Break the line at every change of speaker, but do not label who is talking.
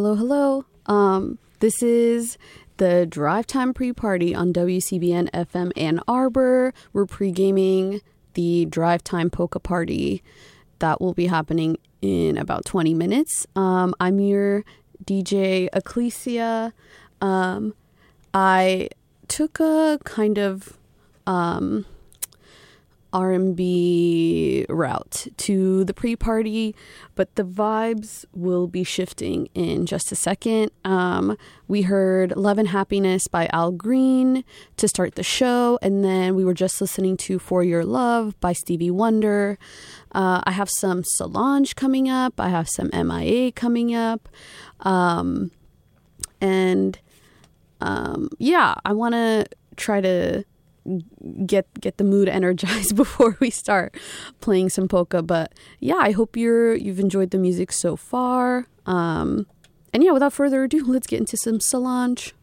Hello, hello. This is the Drive Time Pre-Party on WCBN FM Ann Arbor. We're pre-gaming the Drive Time Polka Party that will be happening in about 20 minutes. I'm your DJ Ecclesia. I took a kind of R&B route to the pre-party, but the vibes will be shifting in just a second. We heard Love and Happiness by Al Green to start the show, and then we were just listening to For Your Love by Stevie Wonder. I have some Solange coming up. I have some MIA coming up. I want to try to get the mood energized before we start playing some polka. But yeah, I hope you've enjoyed the music so far. Without further ado, let's get into some Solange.